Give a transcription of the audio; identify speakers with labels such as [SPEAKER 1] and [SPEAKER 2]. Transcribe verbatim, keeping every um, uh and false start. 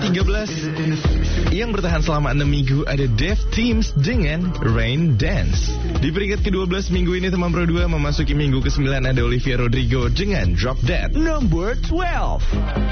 [SPEAKER 1] tiga belas yang bertahan selama enam minggu ada Dev Teams dengan Rain Dance. Di peringkat kedua belas minggu ini teman Pro dua memasuki minggu kesembilan ada Olivia Rodrigo dengan Drop Dead.
[SPEAKER 2] Number twelve.